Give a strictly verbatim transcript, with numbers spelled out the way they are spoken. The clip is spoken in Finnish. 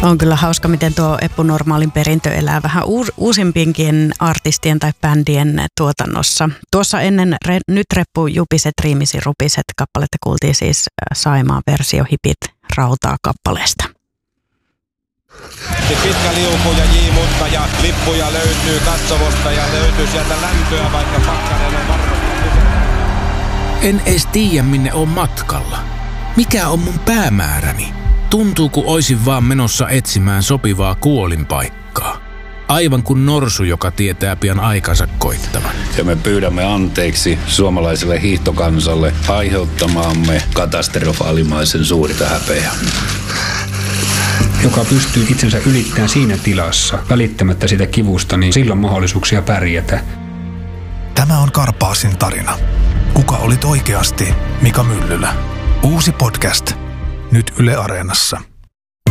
On kyllä hauska, miten tuo Eppu Normaalin perintö elää vähän uusimpienkin artistien tai bändien tuotannossa. Tuossa ennen re, Nyt reppu jupiset, riimisi rupiset kappaletta kuultiin siis Saimaan versio Hipit rautaa kappaleesta. Pitkä liuku ja jiimutta ja lippuja löytyy katsomosta ja löytyy sieltä lämpöä, vaikka pakkanen on varmasti. En edes tiedä, minne on matkalla. Mikä on mun päämääräni? Tuntuu, kun oisin vaan menossa etsimään sopivaa kuolinpaikkaa. Aivan kuin norsu, joka tietää pian aikansa koittavan. Ja me pyydämme anteeksi suomalaiselle hiihtokansalle aiheuttamaamme katastrofaalimaisen suurta häpeää. Joka pystyy itsensä ylittämään siinä tilassa, välittämättä sitä kivusta, niin silloin mahdollisuuksia pärjätä. Tämä on Karpaasin tarina. Kuka olit oikeasti Mika Myllylä? Uusi podcast. Nyt Yle Areenassa.